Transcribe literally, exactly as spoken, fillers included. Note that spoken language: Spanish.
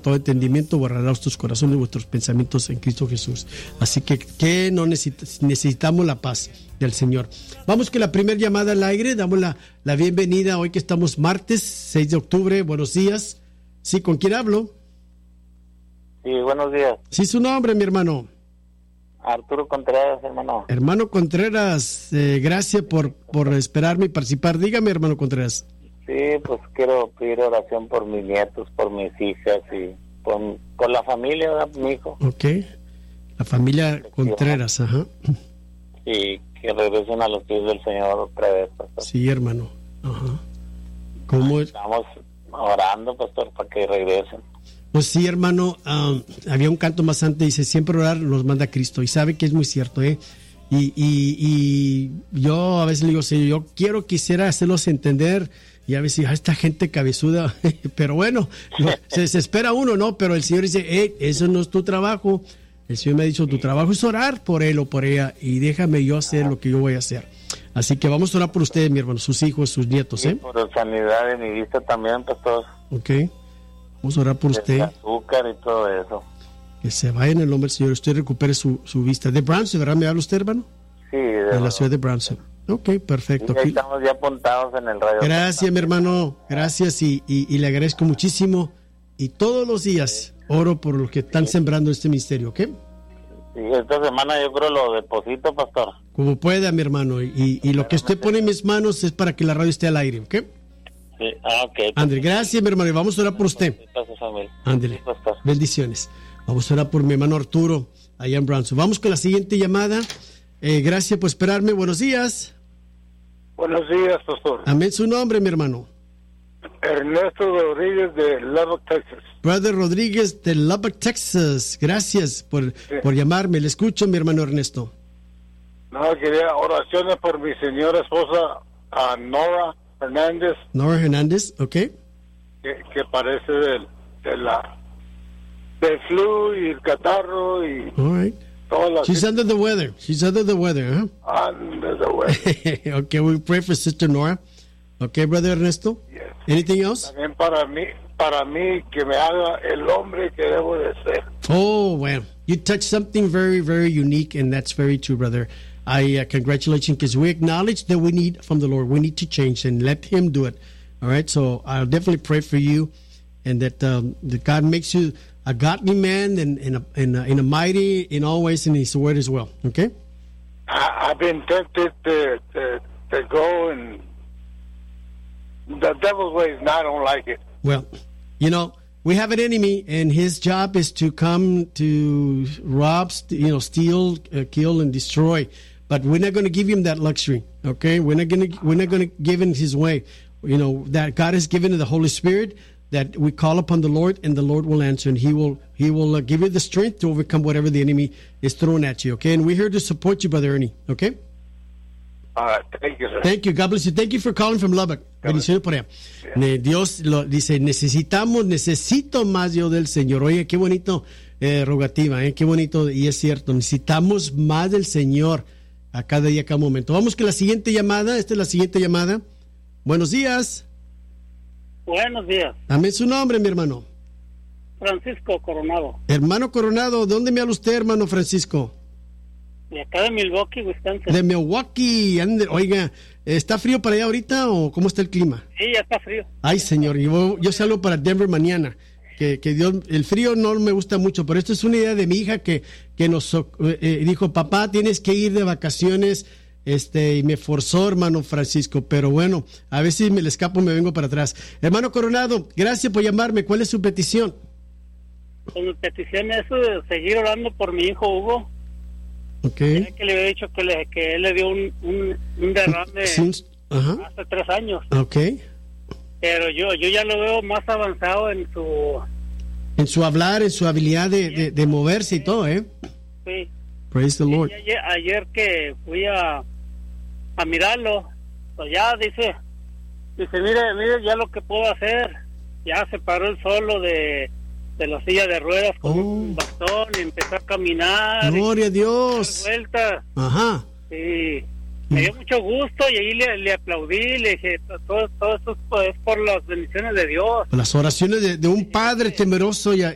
todo entendimiento, guardará vuestros corazones y vuestros pensamientos en Cristo Jesús. Así que, que no necesitamos, necesitamos la paz del Señor. Vamos con la primera llamada al aire. Damos la, la bienvenida hoy que estamos martes seis de octubre. Buenos días. Sí, ¿con quién hablo? Sí, buenos días. Sí, su nombre, mi hermano. Arturo Contreras, hermano. Hermano Contreras, eh, gracias por, por esperarme y participar. Dígame, hermano Contreras. Sí, pues quiero pedir oración por mis nietos, por mis hijas y por, por la familia, ¿verdad? Mi hijo. Ok. La familia Contreras, ajá. Y que regresen a los pies del Señor otra vez, pastor. Sí, hermano. Ajá. ¿Cómo es? Estamos orando, pastor, para que regresen. Pues sí, hermano, um, había un canto más antes, dice, siempre orar los manda Cristo, y sabe que es muy cierto, ¿eh? Y, y, y yo a veces le digo, sí, yo quiero, quisiera hacerlos entender, y a veces, ah, esta gente cabezuda, pero bueno, no, se desespera uno, ¿no? Pero el Señor dice, hey, eso no es tu trabajo. El Señor me ha dicho, tu trabajo es orar por él o por ella, y déjame yo hacer lo que yo voy a hacer. Así que vamos a orar por ustedes, mi hermano, sus hijos, sus nietos, ¿eh? Y por sanidad de mi vista también, pastor. Ok. Vamos a orar por de usted. Azúcar y todo eso. Que se vaya en el nombre del Señor. Usted recupere su, su vista. De Branson, ¿verdad? ¿Me habla usted, hermano? Sí. De, de la ciudad de Branson. Ok, perfecto. Sí, ahí estamos ya apuntados en el radio. Gracias, mi hermano. Gracias y, y, y le agradezco muchísimo. Y todos los días oro por los que están sembrando este ministerio, ¿ok? Sí, esta semana yo creo lo deposito, pastor. Como pueda, mi hermano. Y, y lo que usted pone en mis manos es para que la radio esté al aire, ¿ok? Sí, ah, ok. André, gracias, mi hermano. Y vamos a orar por usted. Ándale. Bendiciones. Vamos a orar por mi hermano Arturo, allá en Branson. Vamos con la siguiente llamada. Eh, gracias por esperarme. Buenos días. Buenos días, pastor. Amén. Su nombre, mi hermano. Ernesto Rodríguez de Lubbock, Texas. Brother Rodríguez de Lubbock, Texas. Gracias por, sí. por llamarme. Le escucho, mi hermano Ernesto. No, quería oraciones por mi señora esposa, a Nora Hernández. Nora Hernández, ok. Que, que parece del, de la, del flu y el catarro y... All right. She's under the weather. She's under the weather, huh? Under the weather. Okay, we pray for Sister Nora. Okay, Brother Ernesto. Yes. Anything else? También para mí, para mí que me haga el hombre que debo de ser. Oh, well, you touched something very, very unique, and that's very true, brother. I uh, congratulate you because we acknowledge that we need from the Lord. We need to change and let Him do it. All right, so I'll definitely pray for you, and that um, that God makes you a godly man and, and, a, and, a, and a mighty in all ways in His word as well. Okay. I, I've been tempted to, to to go and the devil's ways, and I don't like it. Well, you know, we have an enemy, and his job is to come to rob, you know, steal, uh, kill, and destroy. But we're not going to give him that luxury. Okay, we're not going to we're not going to give him his way. You know that God has given the Holy Spirit, that we call upon the Lord, and the Lord will answer, and He will He will uh, give you the strength to overcome whatever the enemy is throwing at you. Okay, and we're here to support you, Brother Ernie. Okay. All right, thank you, sir. Thank you. God bless you. Thank you for calling from Lubbock. Bendiciones por allá. Yeah. Dios lo dice, necesitamos, necesito más yo del Señor. Oye, qué bonito eh, rogativa, eh, qué bonito, y es cierto, necesitamos más del Señor a cada día, a cada momento. Vamos con la siguiente llamada. Esta es la siguiente llamada. Buenos días. Buenos días. Dame su nombre, mi hermano. Francisco Coronado. Hermano Coronado, ¿dónde me habla usted, hermano Francisco? De acá de Milwaukee, Wisconsin. De Milwaukee. Oiga, ¿está frío para allá ahorita o cómo está el clima? Sí, ya está frío. Ay, señor, yo, yo salgo para Denver mañana. Que, que Dios, el frío no me gusta mucho, pero esto es una idea de mi hija que, que nos eh, dijo, papá, tienes que ir de vacaciones, este, y me forzó, hermano Francisco, pero bueno, a ver si me le escapo, me vengo para atrás. Hermano Coronado, gracias por llamarme. ¿Cuál es su petición? Pues mi petición es seguir orando por mi hijo Hugo. Okay. Que le había dicho que, le, que él le dio un, un, un derrame sí, uh-huh. hace tres años. Okay. Pero yo yo ya lo veo más avanzado en su... En su hablar, en su habilidad de, de, de moverse y todo, ¿eh? Sí. Praise the Lord. Ayer, ayer que fui a, a mirarlo, pues ya dice, dice, mire, mire ya lo que puedo hacer. Ya se paró él solo de... de la silla de ruedas con oh. un bastón y empezó a caminar. Gloria a Dios. A vueltas. Ajá. Sí. Me dio mucho gusto y ahí le, le aplaudí, le dije, todo, todo esto es por las bendiciones de Dios. Las oraciones de, de un padre temeroso y,